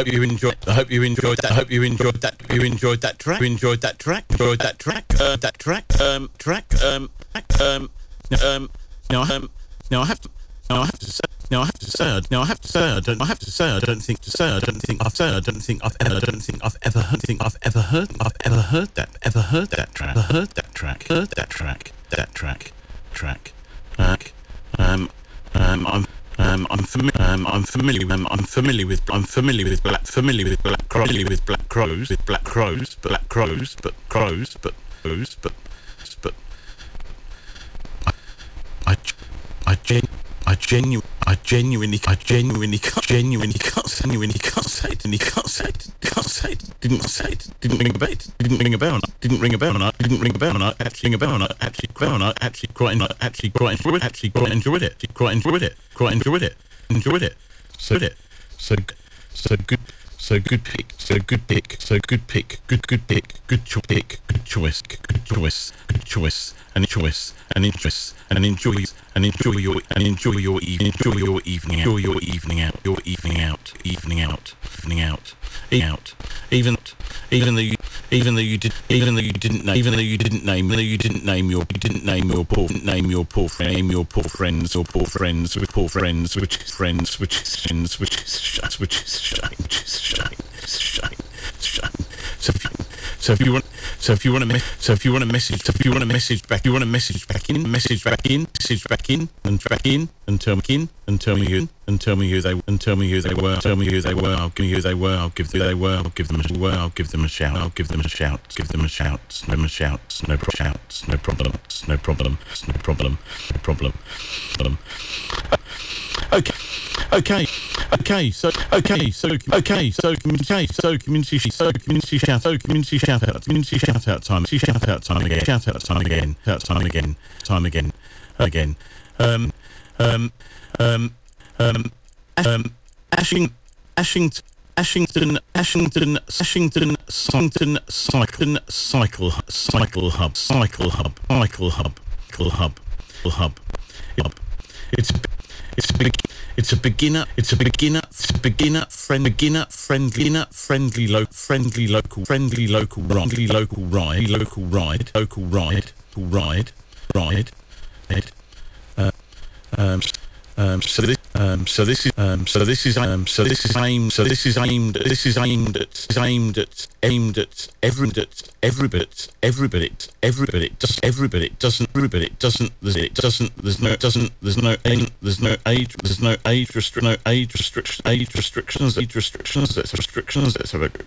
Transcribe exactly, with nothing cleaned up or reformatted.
you enjoyed. I hope you enjoyed that. I hope you enjoyed that. You enjoyed that track. You enjoyed that track. Enjoyed that track. Uh, that track. Um, track. Um, track. Um, um. Now, um. Now I have to. Now I have to say. Now I have to say. Now I have to say. I don't. I have to say. I don't think to say. I don't think I've say. I don't think I've ever. I don't think I've ever heard. Think I've ever heard. I've ever heard that. Ever heard that track. Ever heard that track. Heard that track. That track. Track. Track. Um. Um. I'm. Um, I'm familiar. Um, I'm familiar. Um, I'm familiar with. I'm familiar with black. Familiar with black. Familiar with black crows. With black crows. Black crows. But crows. But crows. But but. I. I. I gen. I genu. I genuinely. I genuinely. Can't, genuinely can't. Genuinely can't say it. And he can't say it. Can't say it. Didn't say it. Didn't ring a bell. Didn't ring a bell. Didn't ring a bell. And I didn't ring a bell. And I actually ring a bell. And I actually. And I actually quite. Actually quite enjoyed it. Actually quite enjoyed it. Quite enjoyed it. Quite enjoyed it. Enjoyed it. So it. So so good. So good pick. So good pick. So good pick. Good good pick. Good cho- pick. Good choice. Good choice. Good choice. And choice. And interest. And enjoy. And enjoy your. And enjoy your evening. Enjoy your evening. Enjoy your evening out. Your evening out. Evening out. Evening out. Evening out. Even. Even though you. Even though you did. Even though you didn't name. Even though you didn't name. Even though you didn't name your. You didn't name your poor. Name your poor friend. Name your poor friends. Or poor friends. With poor friends. Which is friends. Which is friends. Which is shame. Which is shame. Which is shame. Shame. Shame. So if you. So if you want. So if you want to. Me- so if you want to message. So if you want to message back. You want to message back in. Message back in. Message back in. And back in. And tell me in. And tell me who. And tell me who they. And tell me who they were. Tell me who they were. I'll give you who they were. I'll give them. They were. I'll give them a. Were. I'll give them a shout. I'll give them a shout. Give them a shout. No more shouts. No pro- shouts. No problem. No problem. No problem. No problem. Problem. Okay. Okay. Okay. So. Okay. So. Okay. So. Okay. So. Community. So. Community shout. So. Community shout out. Community shout out time. Shout out time again. Shout out time again. Shout time again. Time again. Again. Um. Um. Um. Um. Um. Ashing. Ashington. Ashington, Ashington, Ashington, Ashington, Cycle, Cycle, Cycle Hub, Cycle Hub, Cycle Hub, Cycle Hub, Hub, Hub. It's it's a big, it's a beginner, it's a beginner, it's a beginner, friend, beginner, friendly, friendly, local, friendly, local, friendly, local, friendly, local ride, local ride, local ride, ride, ride, ride. Uh, um. Um, so this, um, so this is, um, so this is, um, so this is aimed, so this is aimed, this is aimed at, is aimed at, aimed at every, at every bit, every bit, every bit, it does, every bit, it doesn't, every bit, it doesn't, there's, it doesn't, there's no, doesn't, there's no, there's no age, there's no age restriction, no age restriction, age restrictions, age restrictions, that's restrictions, let's have a